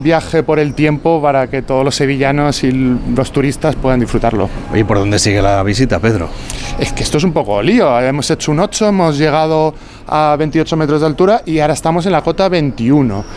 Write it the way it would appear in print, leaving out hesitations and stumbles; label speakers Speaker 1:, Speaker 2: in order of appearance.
Speaker 1: viaje por el tiempo para que todos los sevillanos y los turistas puedan disfrutarlo.
Speaker 2: Oye, ¿por dónde sigue la visita, Pedro?
Speaker 1: Es que esto es un poco lío. Hemos hecho un 8, hemos llegado a 28 metros de altura y ahora estamos en la cota 21.